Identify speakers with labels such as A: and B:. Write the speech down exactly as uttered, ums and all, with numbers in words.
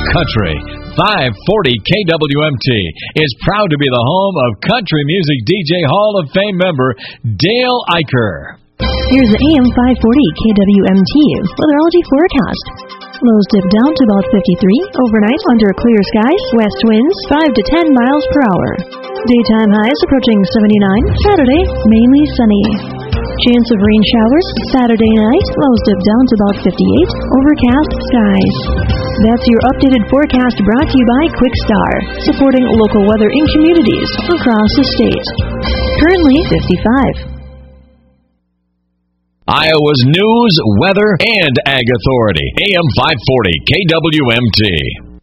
A: Country five forty K W M T is proud to be the home of country music D J Hall of Fame member Dale Eicher.
B: Here's the A M five forty K W M T weatherology forecast. Lows dip down to about fifty-three. Overnight, under clear skies, west winds five to ten miles per hour. Daytime highs approaching seventy-nine. Saturday, mainly sunny. Chance of rain showers Saturday night. Lows dip down to about fifty-eight. Overcast skies. That's your updated forecast brought to you by QuickStar, supporting local weather in communities across the state. Currently fifty-five.
A: Iowa's news, weather, and ag authority. A M five forty K W M T.